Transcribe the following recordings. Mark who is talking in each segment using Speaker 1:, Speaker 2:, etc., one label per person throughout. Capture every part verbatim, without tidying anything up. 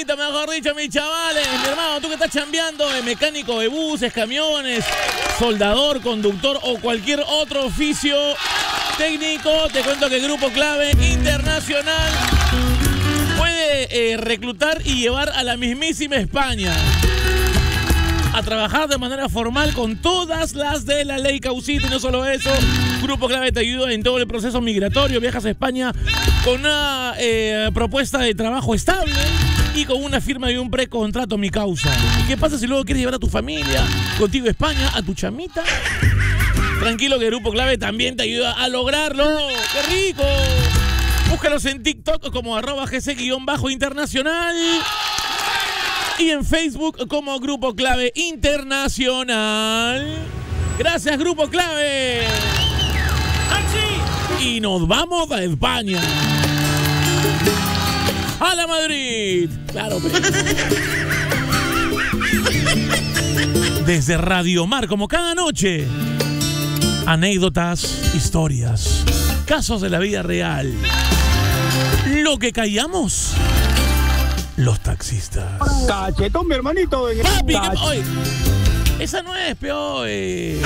Speaker 1: poquito, mejor dicho, mis chavales. Mi hermano, tú que estás chambeando de mecánico de buses, camiones, soldador, conductor o cualquier otro oficio técnico, te cuento que Grupo Clave Internacional puede eh, reclutar y llevar a la mismísima España a trabajar de manera formal con todas las de la ley Caucita. Y no solo eso, Grupo Clave te ayuda en todo el proceso migratorio. Viajas a España con una eh, propuesta de trabajo estable y con una firma de un precontrato, mi causa. ¿Y qué pasa si luego quieres llevar a tu familia contigo a España, a tu chamita? Tranquilo que Grupo Clave también te ayuda a lograrlo. ¡Qué rico! Búscalos en TikTok como arroba gc-internacional. Y en Facebook como Grupo Clave Internacional. Gracias, Grupo Clave. Y nos vamos a España. ¡A la Madrid! Claro, pero... Desde Radio Mar, como cada noche. Anécdotas, historias, casos de la vida real. Lo que callamos... Los taxistas.
Speaker 2: Cachetón, mi hermanito.
Speaker 1: Papi, ¿qué? Oye, esa no es, peor. Eh.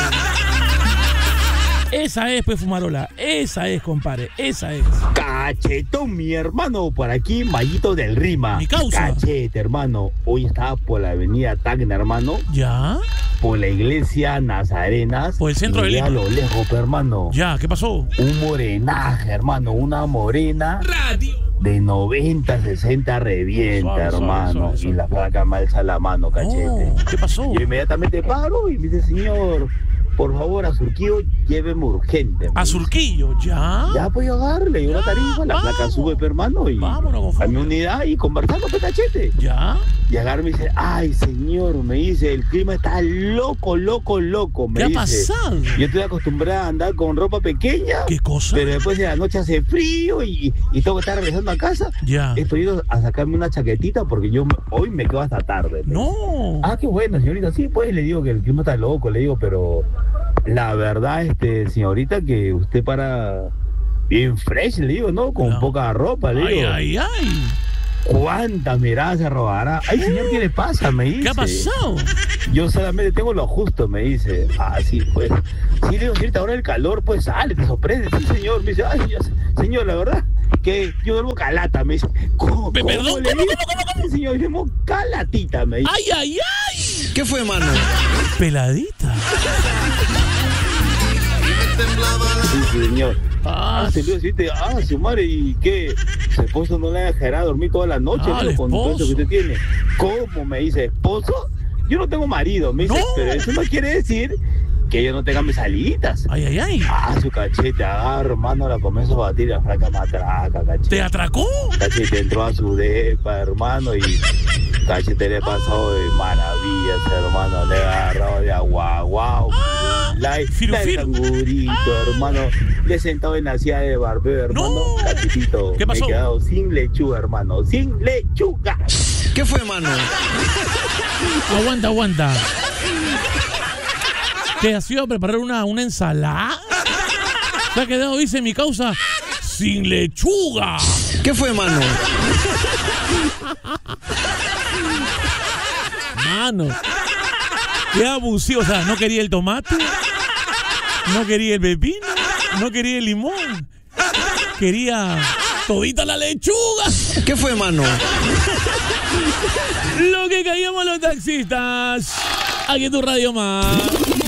Speaker 1: Esa es, pues, Fumarola. Esa es, compadre. Esa es.
Speaker 2: Cachetón, mi hermano. Por aquí, Mayito del Rima.
Speaker 1: Mi causa.
Speaker 2: Cachete, hermano. Hoy estaba por la avenida Tacna, hermano.
Speaker 1: ¿Ya?
Speaker 2: Por la iglesia Nazarenas.
Speaker 1: Por el centro de Lima.
Speaker 2: A lo lejos, hermano.
Speaker 1: ¿Ya? ¿Qué pasó?
Speaker 2: Un morenaje, hermano. Una morena. Radio. De noventa, sesenta revienta, suave, hermano. Suave, suave, suave. Y la flaca me alza la mano, cachete.
Speaker 1: Oh, ¿qué pasó?
Speaker 2: Yo inmediatamente paro y me dice, señor, por favor, a Surquillo, lléveme urgente.
Speaker 1: ¿A Surquillo? ¿Ya?
Speaker 2: Ya, pues yo agarrarle una tarifa, la vamos. Placa sube, hermano, y a mi unidad y conversando, pues, cachete.
Speaker 1: ¿Ya?
Speaker 2: Y agarra y me dice, ay, señor, me dice, el clima está loco, loco, loco, me
Speaker 1: ¿Qué
Speaker 2: dice.
Speaker 1: ha pasado?
Speaker 2: Yo estoy acostumbrada a andar con ropa pequeña.
Speaker 1: ¿Qué cosa?
Speaker 2: Pero después de la noche hace frío y, y tengo que estar regresando a casa.
Speaker 1: Ya.
Speaker 2: Estoy ido a sacarme una chaquetita porque yo me, hoy me quedo hasta tarde. ¿No?
Speaker 1: No.
Speaker 2: Ah, qué bueno, señorita. Sí, pues le digo que el clima está loco, le digo, pero la verdad, este, señorita, que usted para bien fresh, le digo, ¿no? Con no. poca ropa, le digo.
Speaker 1: Ay, ay, ay.
Speaker 2: ¿Cuántas miradas se robará? Ay, señor, ¿qué le pasa? Me dice.
Speaker 1: ¿Qué ha pasado?
Speaker 2: Yo solamente tengo lo justo, me dice. Ah, sí, pues. Sí, le digo, señorita, ahora el calor, pues sale, te sorprende. Sí, señor. Me dice, ay, señor, la verdad que yo duermo calata, me dice. ¿Cómo?
Speaker 1: ¿Perdón?
Speaker 2: ¿Cómo,
Speaker 1: ¿Cómo,
Speaker 2: le
Speaker 1: cómo, cómo,
Speaker 2: cómo, cómo? Señor, yo duermo calatita, me dice.
Speaker 1: ¡Ay, ay, ay!
Speaker 3: ¿Qué fue, mano?
Speaker 1: Peladita.
Speaker 2: Sí, señor.
Speaker 1: Ah,
Speaker 2: ah, se le dice, ah, su madre, ¿y qué? Su esposo no le ha dejado dormir toda la noche,
Speaker 1: ah,
Speaker 2: ¿no? Con todo eso que usted tiene. ¿Cómo? Me dice, ¿esposo? Yo no tengo marido, me dice,
Speaker 1: no.
Speaker 2: Pero eso no quiere decir que yo no tenga mis salidas.
Speaker 1: Ay, ay, ay.
Speaker 2: Ah, su cachete, agarro, hermano, la comienzo a batir, la flaca me atraca, cachete.
Speaker 1: ¿Te atracó?
Speaker 2: Cachete entró a su depa, hermano, y cachete le pasó de maravillas, hermano, le agarró de agua, guau. La,
Speaker 1: firu,
Speaker 2: la
Speaker 1: firu.
Speaker 2: cangurito, ah. hermano. Le he sentado en la silla de barbero, hermano.
Speaker 1: No.
Speaker 2: Cachetito.
Speaker 1: ¿Qué pasó?
Speaker 2: Me he quedado sin lechuga, hermano. Sin lechuga.
Speaker 3: ¿Qué fue, mano?
Speaker 1: Aguanta, aguanta. ¿Te has ido a preparar una, una ensalada? Se ha quedado, dice mi causa, sin lechuga.
Speaker 3: ¿Qué fue, mano?
Speaker 1: Mano. Qué abusivo. O sea, no quería el tomate, no quería el pepino, no quería el limón. Quería todita la lechuga.
Speaker 3: ¿Qué fue, mano?
Speaker 1: Lo que callamos los taxistas. Aquí en tu Radio Más.